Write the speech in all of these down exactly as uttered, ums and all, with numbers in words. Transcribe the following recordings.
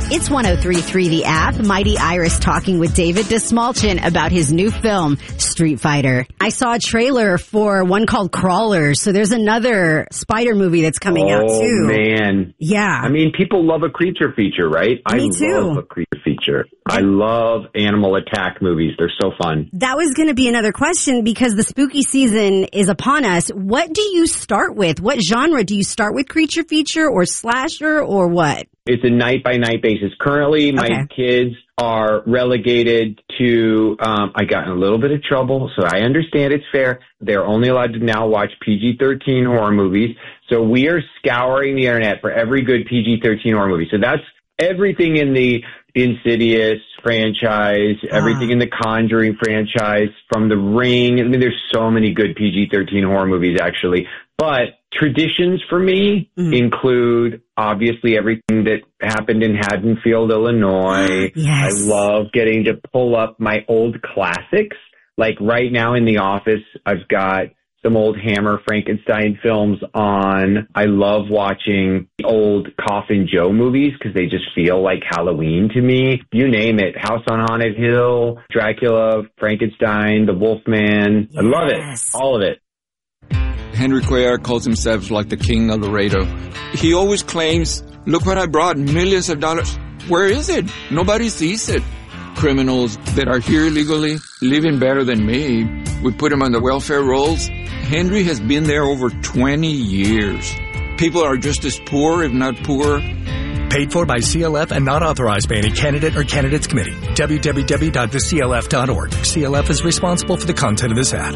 It's one oh three point three The App. Mighty Iris talking with David Desmalchin about his new film, Street Fighter. I saw a trailer for one called Crawlers, so there's another spider movie that's coming oh, out too. Oh, man. Yeah. I mean, people love a creature feature, right? Me I too. love a creature feature. I love animal attack movies. They're so fun. That was going to be another question because the spooky season is upon us. What do you start with? What genre do you start with? Creature feature or slasher or what? It's a night-by-night basis. Currently, my Okay. kids are relegated to, um, I got in a little bit of trouble, so I understand it's fair. They're only allowed to now watch P G thirteen horror movies. So we are scouring the internet for every good P G thirteen horror movie. So that's everything in the Insidious franchise, everything Ah. in the Conjuring franchise, from The Ring. I mean, there's so many good P G thirteen horror movies, actually. But traditions for me Mm. include, obviously, everything that happened in Haddonfield, Illinois. Yes. I love getting to pull up my old classics. Like right now in the office, I've got some old Hammer Frankenstein films on. I love watching old Coffin Joe movies because they just feel like Halloween to me. You name it. House on Haunted Hill, Dracula, Frankenstein, The Wolfman. I love Yes. it. All of it. Henry Cuellar calls himself like the king of Laredo. He always claims, look what I brought, millions of dollars. Where is it? Nobody sees it. Criminals that are here illegally, living better than me. We put them on the welfare rolls. Henry has been there over twenty years. People are just as poor, if not poorer. Paid for by C L F and not authorized by any candidate or candidates committee. w w w dot the c l f dot org. C L F is responsible for the content of this ad.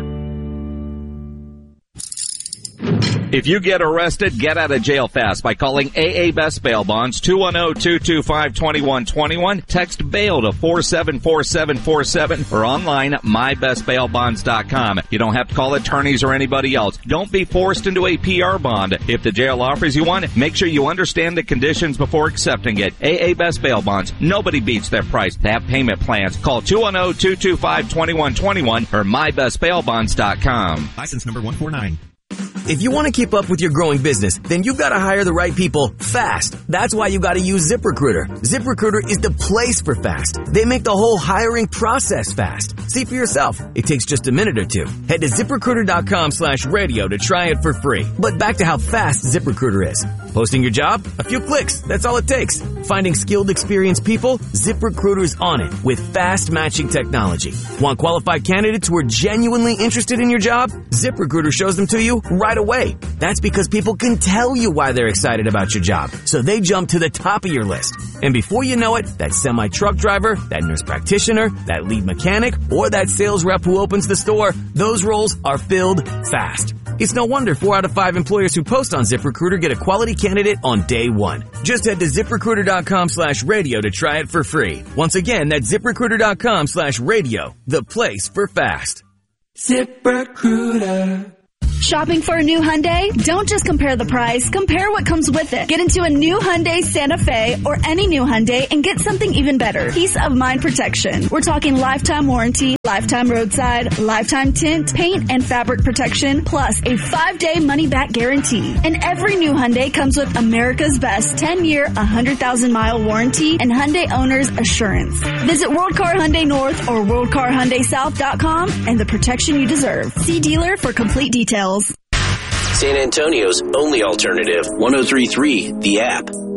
If you get arrested, get out of jail fast by calling A A Best Bail Bonds, two one zero, two two five, two one two one. Text bail to four seven four seven four seven or online at my best bail bonds dot com. You don't have to call attorneys or anybody else. Don't be forced into a P R bond. If the jail offers you one, make sure you understand the conditions before accepting it. A A Best Bail Bonds. Nobody beats their price. They have payment plans. Call two one zero, two two five, two one two one or my best bail bonds dot com. License number one four nine. If you want to keep up with your growing business, then you've got to hire the right people fast. That's why you got to use ZipRecruiter. ZipRecruiter is the place for fast. They make the whole hiring process fast. See for yourself. It takes just a minute or two. Head to ZipRecruiter.com slash radio to try it for free. But back to how fast ZipRecruiter is. Posting your job? A few clicks. That's all it takes. Finding skilled, experienced people? ZipRecruiter's on it with fast matching technology. Want qualified candidates who are genuinely interested in your job? ZipRecruiter shows them to you right away. That's because people can tell you why they're excited about your job, so they jump to the top of your list. And before you know it, that semi-truck driver, that nurse practitioner, that lead mechanic, or that sales rep who opens the store, those roles are filled fast. It's no wonder four out of five employers who post on ZipRecruiter get a quality candidate on day one. Just head to ZipRecruiter.com slash radio to try it for free. Once again, that's ZipRecruiter.com slash radio, the place for fast. ZipRecruiter. Shopping for a new Hyundai? Don't just compare the price, compare what comes with it. Get into a new Hyundai Santa Fe or any new Hyundai and get something even better. Peace of mind protection. We're talking lifetime warranty, lifetime roadside, lifetime tint, paint, and fabric protection, plus a five-day money-back guarantee. And every new Hyundai comes with America's best ten-year, one hundred thousand mile warranty and Hyundai Owner's Assurance. Visit World Car Hyundai North or world car hyundai south dot com and the protection you deserve. See dealer for complete details. San Antonio's only alternative, one oh three point three, The App.